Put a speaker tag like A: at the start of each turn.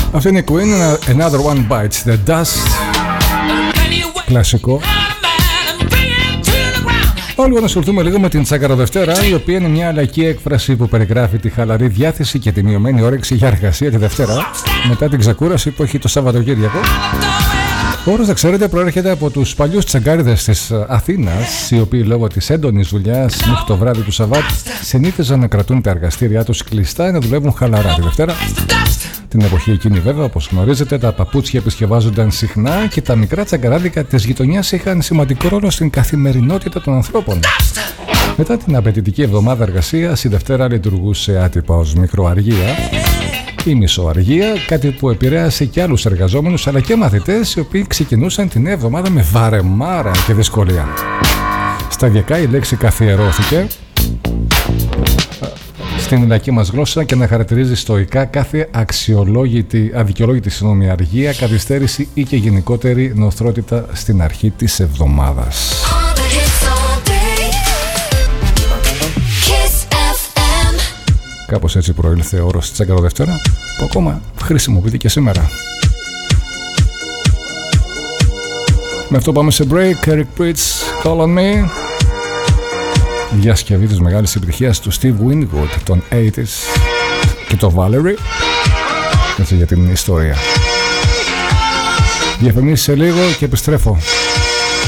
A: Αυτή είναι η Queen, Another One Bites the Dust. Κλασικό. Όλοι να ασχοληθούμε λίγο με την Τσακαροδευτέρα, η οποία είναι μια λαϊκή έκφραση που περιγράφει τη χαλαρή διάθεση και τη μειωμένη όρεξη για εργασία τη Δευτέρα, μετά την ξεκούραση που έχει το Σαββατοκύριακο. Ο όρος, να ξέρετε, προέρχεται από τους παλιούς τσαγκάριδες της Αθήνας, οι οποίοι λόγω της έντονης δουλειάς μέχρι το βράδυ του Σαββάτ συνήθιζαν να κρατούν τα εργαστήριά τους κλειστά ή να δουλεύουν χαλαρά τη Δευτέρα. Την εποχή εκείνη, βέβαια, όπως γνωρίζετε, τα παπούτσια επισκευάζονταν συχνά και τα μικρά τσαγκαράδικα της γειτονιάς είχαν σημαντικό ρόλο στην καθημερινότητα των ανθρώπων. Μετά την απαιτητική εβδομάδα εργασίας, η Δευτέρα λειτουργούσε άτυπα ως μικροαργία ή μισοαργία, κάτι που επηρέασε και άλλους εργαζόμενους αλλά και μαθητές, οι οποίοι ξεκινούσαν την νέα εβδομάδα με βαρεμάρα και δυσκολία. Σταδιακά η λέξη καθιερώθηκε στην λαϊκή μας γλώσσα και να χαρακτηρίζει στοικά κάθε αδικαιολόγητη αργία, καθυστέρηση ή και γενικότερη νοθρότητα στην αρχή της εβδομάδας. Κάπως έτσι προήλθε ο όρος Τσακαροδευτέρα, που ακόμα χρησιμοποιείται και σήμερα. Με αυτό πάμε σε break. Eric Pritz, Call on Me. Διασκευή της μεγάλης επιτυχίας του Steve Winwood των 80's και το Valerie. Έτσι για την ιστορία. Διαφημίσεις σε λίγο και επιστρέφω.